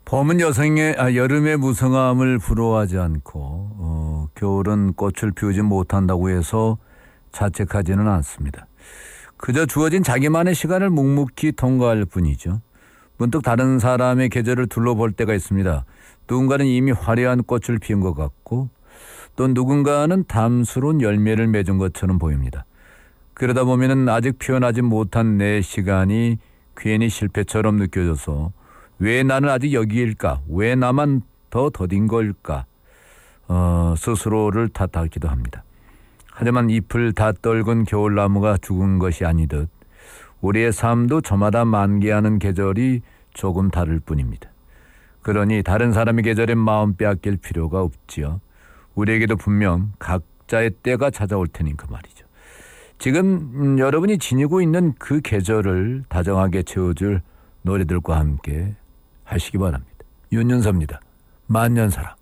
봄은 여름의 무성함을 부러워하지 않고 겨울은 꽃을 피우지 못한다고 해서 자책하지는 않습니다. 그저 주어진 자기만의 시간을 묵묵히 통과할 뿐이죠. 문득 다른 사람의 계절을 둘러볼 때가 있습니다. 누군가는 이미 화려한 꽃을 피운 것 같고 또 누군가는 담스러운 열매를 맺은 것처럼 보입니다. 그러다 보면 아직 피어나지 못한 내 시간이 괜히 실패처럼 느껴져서 왜 나는 아직 여기일까? 왜 나만 더 더딘 걸까? 스스로를 탓하기도 합니다. 하지만 잎을 다 떨군 겨울나무가 죽은 것이 아니듯 우리의 삶도 저마다 만개하는 계절이 조금 다를 뿐입니다. 그러니 다른 사람의 계절에 마음 빼앗길 필요가 없지요. 우리에게도 분명 각자의 때가 찾아올 테니 그 말이죠. 지금 여러분이 지니고 있는 그 계절을 다정하게 채워줄 노래들과 함께 하시기 바랍니다. 윤윤서입니다. 만년사랑.